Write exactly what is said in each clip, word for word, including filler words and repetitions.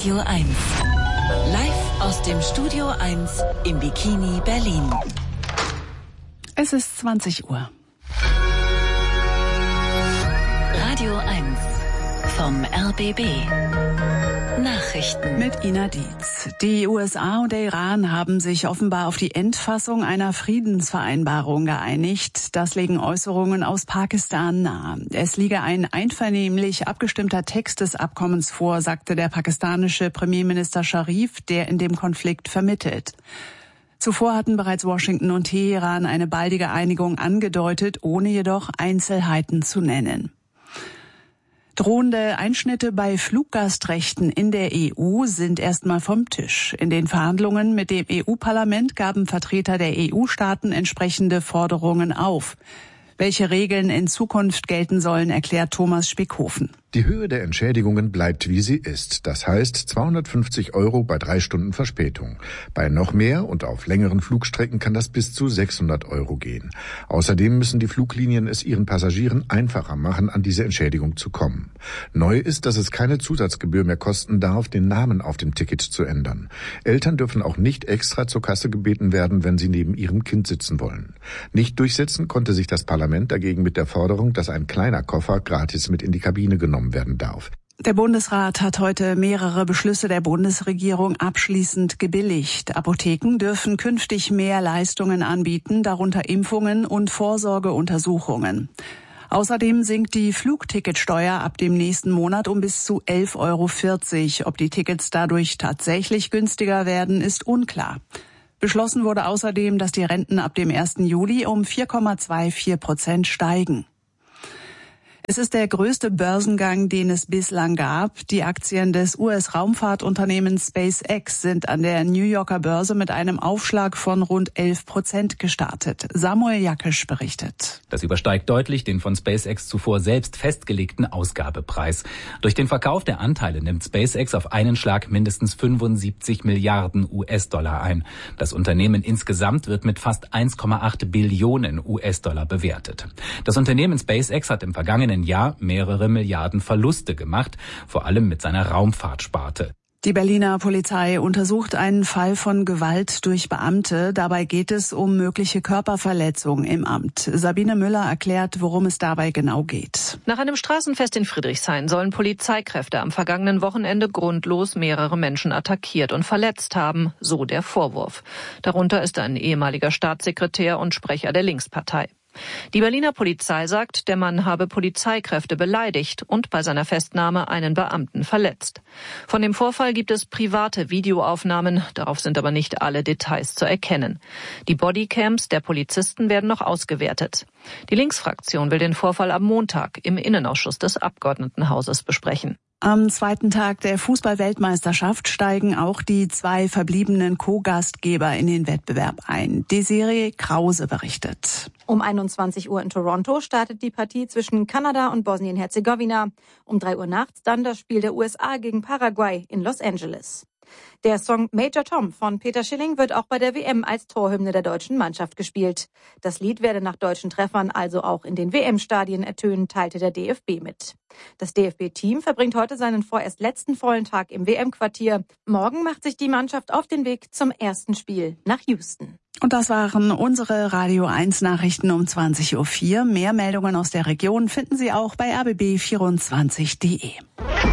Radio eins. Live aus dem Studio eins im Bikini Berlin. Es ist zwanzig Uhr. Radio eins vom R B B. Nachrichten mit Ina Dietz. Die U S A und der Iran haben sich offenbar auf die Endfassung einer Friedensvereinbarung geeinigt. Das legen Äußerungen aus Pakistan nahe. Es liege ein einvernehmlich abgestimmter Text des Abkommens vor, sagte der pakistanische Premierminister Sharif, der in dem Konflikt vermittelt. Zuvor hatten bereits Washington und Teheran eine baldige Einigung angedeutet, ohne jedoch Einzelheiten zu nennen. Drohende Einschnitte bei Fluggastrechten in der E U sind erstmal vom Tisch. In den Verhandlungen mit dem E U-Parlament gaben Vertreter der E U-Staaten entsprechende Forderungen auf. Welche Regeln in Zukunft gelten sollen, erklärt Thomas Spickhofen. Die Höhe der Entschädigungen bleibt, wie sie ist. Das heißt zweihundertfünfzig Euro bei drei Stunden Verspätung. Bei noch mehr und auf längeren Flugstrecken kann das bis zu sechshundert Euro gehen. Außerdem müssen die Fluglinien es ihren Passagieren einfacher machen, an diese Entschädigung zu kommen. Neu ist, dass es keine Zusatzgebühr mehr kosten darf, den Namen auf dem Ticket zu ändern. Eltern dürfen auch nicht extra zur Kasse gebeten werden, wenn sie neben ihrem Kind sitzen wollen. Nicht durchsetzen konnte sich das Parlament dagegen mit der Forderung, dass ein kleiner Koffer gratis mit in die Kabine genommen werden darf. Der Bundesrat hat heute mehrere Beschlüsse der Bundesregierung abschließend gebilligt. Apotheken dürfen künftig mehr Leistungen anbieten, darunter Impfungen und Vorsorgeuntersuchungen. Außerdem sinkt die Flugticketsteuer ab dem nächsten Monat um bis zu elf Euro vierzig. Ob die Tickets dadurch tatsächlich günstiger werden, ist unklar. Beschlossen wurde außerdem, dass die Renten ab dem ersten Juli um vier Komma vierundzwanzig Prozent steigen. Es ist der größte Börsengang, den es bislang gab. Die Aktien des U S-Raumfahrtunternehmens SpaceX sind an der New Yorker Börse mit einem Aufschlag von rund elf Prozent gestartet. Samuel Jakisch berichtet. Das übersteigt deutlich den von SpaceX zuvor selbst festgelegten Ausgabepreis. Durch den Verkauf der Anteile nimmt SpaceX auf einen Schlag mindestens fünfundsiebzig Milliarden U S-Dollar ein. Das Unternehmen insgesamt wird mit fast eins Komma acht Billionen U S-Dollar bewertet. Das Unternehmen SpaceX hat im vergangenen Jahr mehrere Milliarden Verluste gemacht, vor allem mit seiner Raumfahrtsparte. Die Berliner Polizei untersucht einen Fall von Gewalt durch Beamte. Dabei geht es um mögliche Körperverletzung im Amt. Sabine Müller erklärt, worum es dabei genau geht. Nach einem Straßenfest in Friedrichshain sollen Polizeikräfte am vergangenen Wochenende grundlos mehrere Menschen attackiert und verletzt haben, so der Vorwurf. Darunter ist ein ehemaliger Staatssekretär und Sprecher der Linkspartei. Die Berliner Polizei sagt, der Mann habe Polizeikräfte beleidigt und bei seiner Festnahme einen Beamten verletzt. Von dem Vorfall gibt es private Videoaufnahmen, darauf sind aber nicht alle Details zu erkennen. Die Bodycams der Polizisten werden noch ausgewertet. Die Linksfraktion will den Vorfall am Montag im Innenausschuss des Abgeordnetenhauses besprechen. Am zweiten Tag der Fußball-Weltmeisterschaft steigen auch die zwei verbliebenen Co-Gastgeber in den Wettbewerb ein. Desiree Krause berichtet. Um einundzwanzig Uhr in Toronto startet die Partie zwischen Kanada und Bosnien-Herzegowina. Um drei Uhr nachts dann das Spiel der U S A gegen Paraguay in Los Angeles. Der Song Major Tom von Peter Schilling wird auch bei der W M als Torhymne der deutschen Mannschaft gespielt. Das Lied werde nach deutschen Treffern also auch in den W M-Stadien ertönen, teilte der D F B mit. Das D F B-Team verbringt heute seinen vorerst letzten vollen Tag im W M-Quartier. Morgen macht sich die Mannschaft auf den Weg zum ersten Spiel nach Houston. Und das waren unsere Radio eins Nachrichten um zwanzig Uhr vier. Mehr Meldungen aus der Region finden Sie auch bei r b b vierundzwanzig punkt de.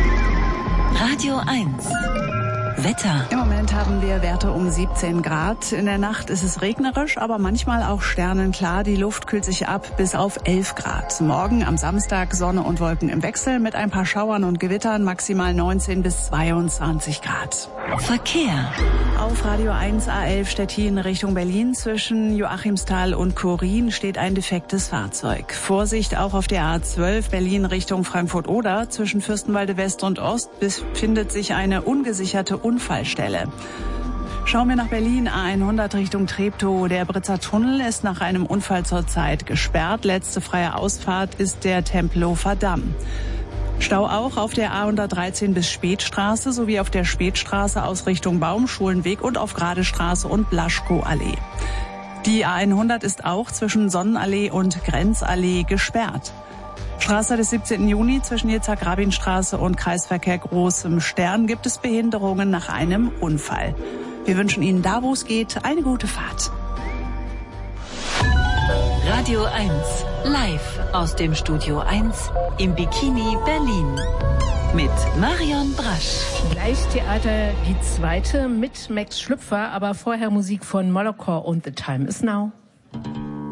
Radio eins. Wetter. Im Moment haben wir Werte um siebzehn Grad. In der Nacht ist es regnerisch, aber manchmal auch sternenklar. Die Luft kühlt sich ab bis auf elf Grad. Morgen am Samstag Sonne und Wolken im Wechsel mit ein paar Schauern und Gewittern, maximal neunzehn bis zweiundzwanzig Grad. Verkehr. Auf Radio eins A elf Stettin Richtung Berlin zwischen Joachimsthal und Chorin steht ein defektes Fahrzeug. Vorsicht auch auf der A zwölf Berlin Richtung Frankfurt-Oder. Zwischen Fürstenwalde West und Ost befindet sich eine ungesicherte Unfallstelle. Schauen wir nach Berlin, A hundert Richtung Treptow. Der Britzer Tunnel ist nach einem Unfall zurzeit gesperrt. Letzte freie Ausfahrt ist der Tempelhofer Damm. Stau auch auf der A hundertdreizehn bis Spätstraße sowie auf der Spätstraße aus Richtung Baumschulenweg und auf Gradestraße und Blaschkow-Allee. Die A hundert ist auch zwischen Sonnenallee und Grenzallee gesperrt. Straße des siebzehnten Juni zwischen Yitzhak-Rabin-Straße und Kreisverkehr Großem Stern gibt es Behinderungen nach einem Unfall. Wir wünschen Ihnen da, wo es geht, eine gute Fahrt. Radio eins, live aus dem Studio eins im Bikini Berlin. Mit Marion Brasch. Gleich Theater die zweite mit Max Schlüpfer, aber vorher Musik von Molokor und The Time Is Now.